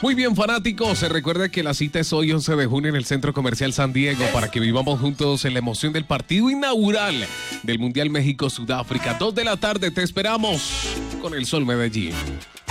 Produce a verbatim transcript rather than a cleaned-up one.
Muy bien, fanáticos, se recuerda que la cita es hoy once de junio en el Centro Comercial San Diego para que vivamos juntos en la emoción del partido inaugural del Mundial México-Sudáfrica. Dos de la tarde, te esperamos con el Sol Medellín.